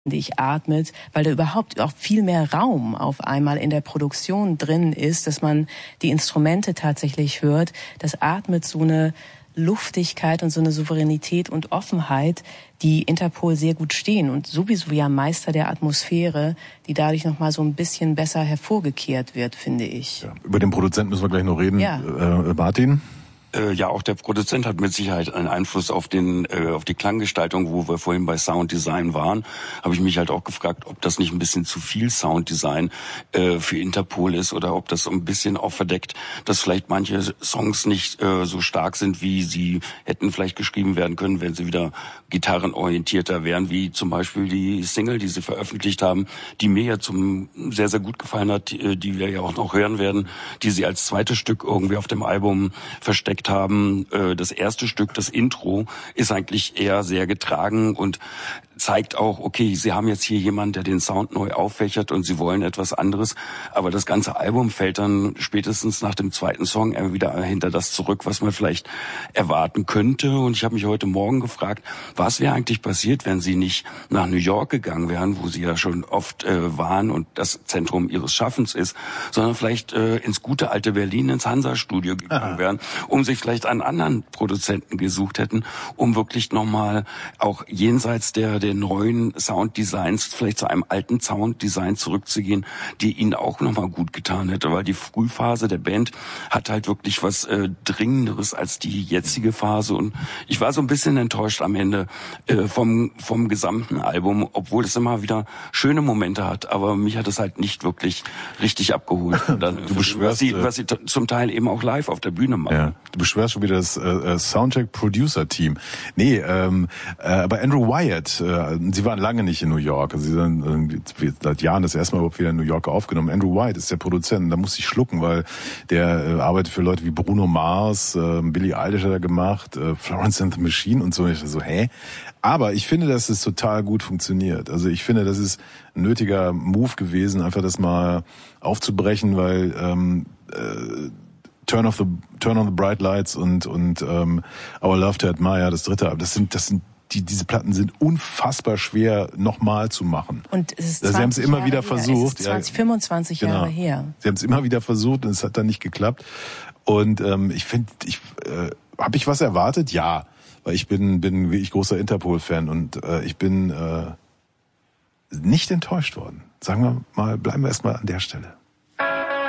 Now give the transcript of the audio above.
ich, atmet, weil da überhaupt auch viel mehr Raum auf einmal in der Produktion drin ist, dass man die Instrumente tatsächlich hört. Das atmet so eine Luftigkeit und so eine Souveränität und Offenheit, die Interpol sehr gut stehen und sowieso ja Meister der Atmosphäre, die dadurch nochmal so ein bisschen besser hervorgekehrt wird, finde ich. Ja, über den Produzenten müssen wir gleich noch reden. Ja. Martin? Ja, auch der Produzent hat mit Sicherheit einen Einfluss auf die Klanggestaltung, wo wir vorhin bei Sounddesign waren. Habe ich mich halt auch gefragt, ob das nicht ein bisschen zu viel Sounddesign für Interpol ist oder ob das so ein bisschen auch verdeckt, dass vielleicht manche Songs nicht so stark sind, wie sie hätten vielleicht geschrieben werden können, wenn sie wieder gitarrenorientierter wären, wie zum Beispiel die Single, die sie veröffentlicht haben, die mir ja sehr, sehr gut gefallen hat, die wir ja auch noch hören werden, die sie als zweites Stück irgendwie auf dem Album versteckt haben. Das erste Stück, das Intro, ist eigentlich eher sehr getragen und zeigt auch, okay, sie haben jetzt hier jemanden, der den Sound neu auffächert und sie wollen etwas anderes. Aber das ganze Album fällt dann spätestens nach dem zweiten Song wieder hinter das zurück, was man vielleicht erwarten könnte. Und ich habe mich heute Morgen gefragt, was wäre eigentlich passiert, wenn sie nicht nach New York gegangen wären, wo sie ja schon oft waren und das Zentrum ihres Schaffens ist, sondern vielleicht ins gute alte Berlin, ins Hansa-Studio gegangen wären, um sich vielleicht einen anderen Produzenten gesucht hätten, um wirklich nochmal auch jenseits der neuen Sounddesigns vielleicht zu einem alten Sounddesign zurückzugehen, die ihnen auch nochmal gut getan hätte, weil die Frühphase der Band hat halt wirklich was Dringenderes als die jetzige Phase und ich war so ein bisschen enttäuscht am Ende vom gesamten Album, obwohl es immer wieder schöne Momente hat, aber mich hat es halt nicht wirklich richtig abgeholt. Du beschwörst, was sie zum Teil eben auch live auf der Bühne machen. Ja, du beschwörst schon wieder das Soundcheck-Producer-Team. Nee, aber Andrew Wyatt, sie waren lange nicht in New York. Also sie sind seit Jahren das erste Mal überhaupt wieder in New York aufgenommen. Andrew Wyatt ist der Produzent. Da musste ich schlucken, weil der arbeitet für Leute wie Bruno Mars, Billie Eilish hat er gemacht, Florence and the Machine und so. Und ich so, hä? Aber ich finde, dass es total gut funktioniert. Also ich finde, das ist ein nötiger Move gewesen, einfach das mal aufzubrechen, weil Turn on the Bright Lights und Our Love to Admire, das dritte, das sind diese Platten sind unfassbar schwer nochmal zu machen. Und es ist sie haben es immer wieder versucht. Es ist 25 Jahre her. Sie haben es immer wieder versucht und es hat dann nicht geklappt. Und ich finde, habe ich was erwartet? Ja, weil ich bin wirklich großer Interpol-Fan und ich bin nicht enttäuscht worden. Sagen wir mal, bleiben wir erstmal an der Stelle.